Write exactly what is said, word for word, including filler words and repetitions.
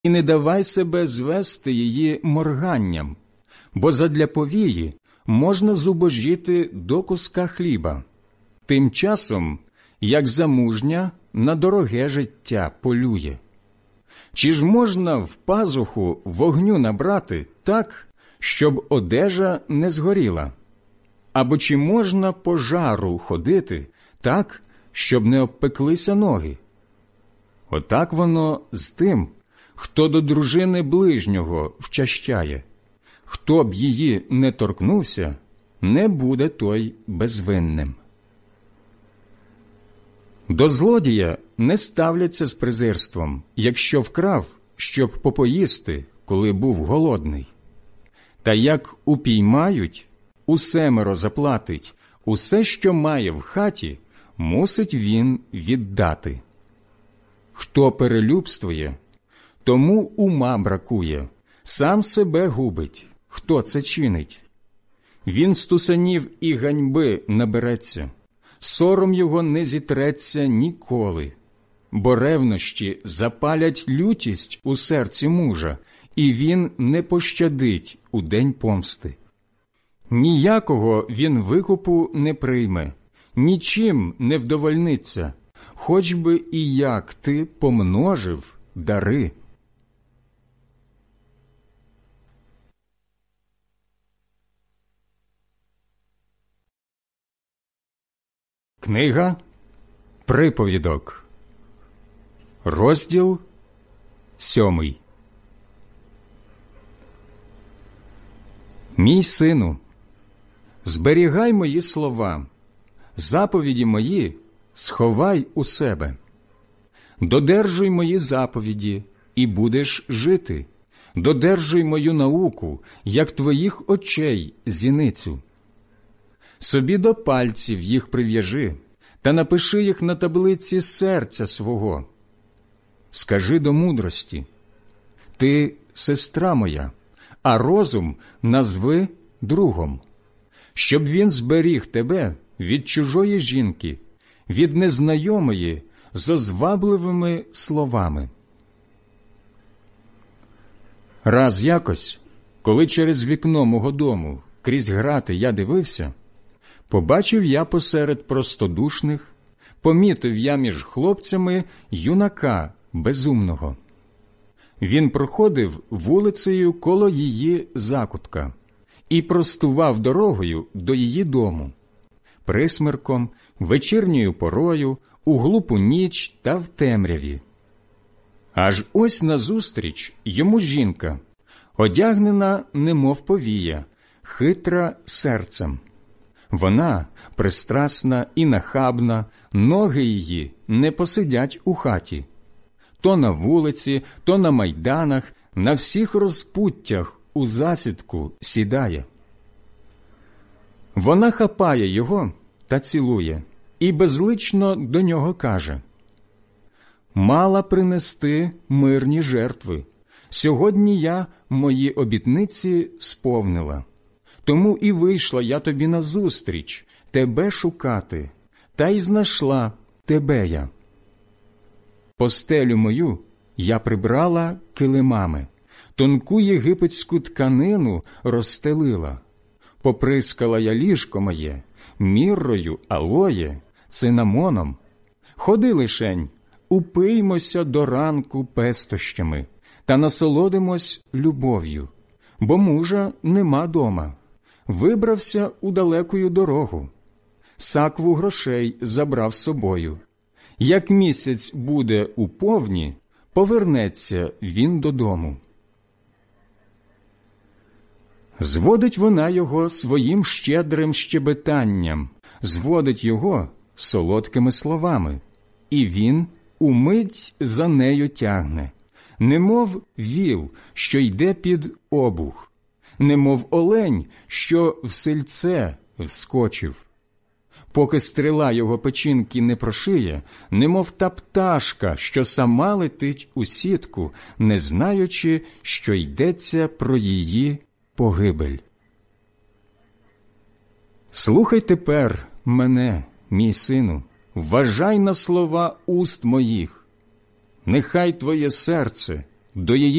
і не давай себе звести її морганням, бо задля повії можна зубожіти до куска хліба, тим часом, як замужня на дороге життя полює. Чи ж можна в пазуху вогню набрати так, щоб одежа не згоріла? Або чи можна по жару ходити так, щоб не обпеклися ноги? Отак воно з тим, хто до дружини ближнього вчащає. Хто б її не торкнувся, не буде той безвинним. До злодія не ставляться з презирством, якщо вкрав, щоб попоїсти, коли був голодний. Та як упіймають, усемеро заплатить, усе, що має в хаті, мусить він віддати. Хто перелюбствує, тому ума бракує, сам себе губить, хто це чинить. Він стусанів і ганьби набереться, сором його не зітреться ніколи, бо ревнощі запалять лютість у серці мужа, і він не пощадить у день помсти. Ніякого він викупу не прийме, нічим не вдовольниться, хоч би і як ти помножив дари. Книга Приповідок, розділ сьомий. Мій сину, зберігай мої слова, заповіді мої сховай у себе. Додержуй мої заповіді, і будеш жити. Додержуй мою науку, як твоїх очей зіницю. Собі до пальців їх прив'яжи, та напиши їх на таблиці серця свого. Скажи до мудрості: ти сестра моя, а розум назви другом, щоб він зберіг тебе від чужої жінки, від незнайомої з озвабливими словами. Раз якось, коли через вікно мого дому крізь грати я дивився, побачив я посеред простодушних, помітив я між хлопцями юнака безумного. Він проходив вулицею коло її закутка і простував дорогою до її дому, присмерком, вечірньою порою, у глупу ніч та в темряві. Аж ось назустріч йому жінка, одягнена немов повія, хитра серцем. Вона пристрасна і нахабна, ноги її не посидять у хаті. То на вулиці, то на майданах, на всіх розпуттях у засідку сідає. Вона хапає його та цілує, і безлично до нього каже: «Мала принести мирні жертви. Сьогодні я мої обітниці сповнила. Тому і вийшла я тобі назустріч, тебе шукати, та й знайшла тебе я. Постелю мою я прибрала килимами, тонку єгипетську тканину розстелила. Поприскала я ліжко моє міррою, алоє, цинамоном. Ходи лишень, упиймося до ранку пестощами та насолодимось любов'ю, бо мужа нема дома. Вибрався у далекую дорогу, сакву грошей забрав з собою. Як місяць буде у повні, повернеться він додому». Зводить вона його своїм щедрим щебетанням, зводить його солодкими словами, і він умить за нею тягне, немов віл, що йде під обух, немов олень, що в сельце вскочив. Поки стріла його печінки не прошиє, немов та пташка, що сама летить у сітку, не знаючи, що йдеться про її погибель. Слухай тепер мене, мій сину, вважай на слова уст моїх. Нехай твоє серце до її